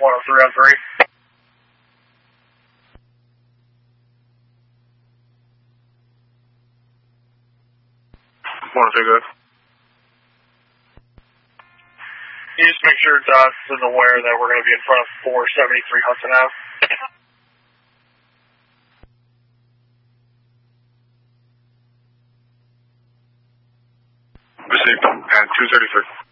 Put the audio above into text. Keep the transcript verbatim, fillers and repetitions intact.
one oh three on three. one oh three, good. You just make sure Dots is aware that we're going to be in front of four seventy-three Hudson Ave. Received. And two thirty-three.